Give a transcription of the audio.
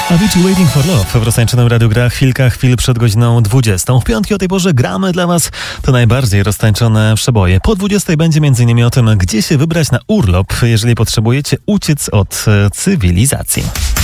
Avicii Waiting for Love w roztańczonym Radiu Gra chwil przed godziną 20. W piątki o tej porze gramy dla Was te najbardziej roztańczone przeboje. Po 20 będzie m.in. o tym, gdzie się wybrać na urlop, jeżeli potrzebujecie uciec od cywilizacji.